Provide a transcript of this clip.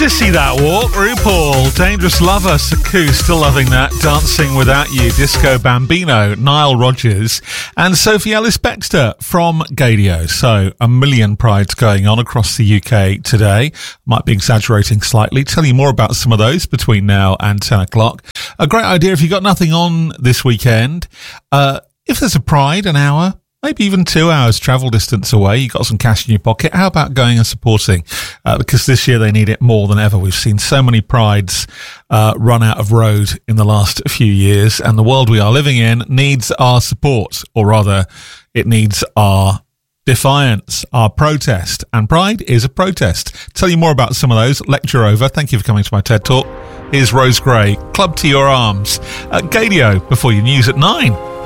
Sissy That Walk, RuPaul, Dangerous Lover, Saku, still loving that, Dancing Without You, Disco Bambino, Nile Rodgers, and Sophie Ellis-Bextor from Gaydio. So, a million prides going on across the UK today. Might be exaggerating slightly. Tell you more about some of those between now and 10 o'clock. A great idea if you've got nothing on this weekend. If there's a pride, an hour, maybe even 2 hours travel distance away, you got some cash in your pocket, how about going and supporting? Because this year they need it more than ever. We've seen so many prides run out of road in the last few years, and the world we are living in needs our support, or rather, it needs our defiance, our protest. And Pride is a protest. Tell you more about some of those. Lecture over. Thank you for coming to my TED Talk. Here's Rose Gray, Club to Your Arms. Gaydio, before your news at 9.